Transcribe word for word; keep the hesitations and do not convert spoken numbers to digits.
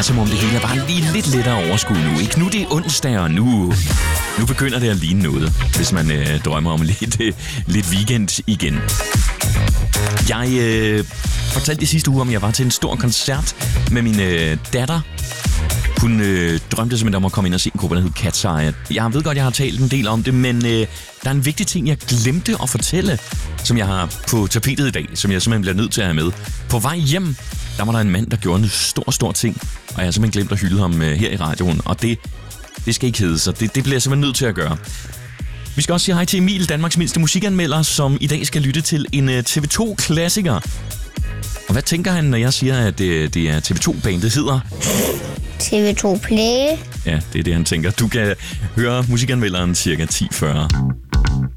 som om det hele er bare lige lidt lettere overskud nu. Ikke? Nu det er onsdag, og nu, nu begynder det at ligne noget, hvis man øh, drømmer om lidt, øh, lidt weekend igen. Jeg øh, fortalte i sidste uge, om jeg var til en stor koncert med min øh, datter. Hun øh, drømte simpelthen om at komme ind og se en gruppe, der hed Cat's Eye. Jeg ved godt, jeg har talt en del om det, men øh, der er en vigtig ting, jeg glemte at fortælle, som jeg har på tapetet i dag, som jeg simpelthen bliver nødt til at have med. På vej hjem, der var der en mand, der gjorde en stor, stor ting, og jeg har simpelthen glemt at hylde ham øh, her i radioen, og det, det skal ikke hedde sig. Det, det bliver jeg simpelthen nødt til at gøre. Vi skal også sige hej til Emil, Danmarks mindste musikanmelder, som i dag skal lytte til en øh, T V to-klassiker. Og hvad tænker han, når jeg siger, at det, det er T V to-bandet hedder? T V to Play. Ja, det er det, han tænker. Du kan høre musikanmelderen cirka ti fyrre.